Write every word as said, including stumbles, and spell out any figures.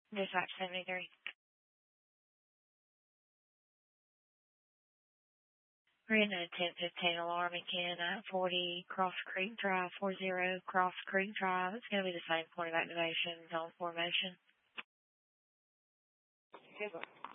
Dispatch seventy-three. We're in a ten fifteen alarm again at forty Cross Creek Drive, forty Cross Creek Drive. It's going to be the same point of activation, zone formation. Good one.